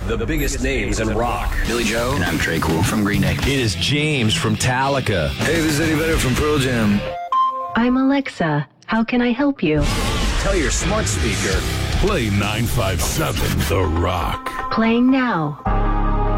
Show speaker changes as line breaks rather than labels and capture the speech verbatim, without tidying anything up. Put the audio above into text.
The biggest names in rock.
Billy Joe. And I'm Trey Cool from Green Day.
It is James from Metallica.
Hey, this is Eddie Vedder from Pearl Jam.
I'm Alexa. How can I help you?
Tell your smart speaker.
Play nine five seven The Rock.
Playing now.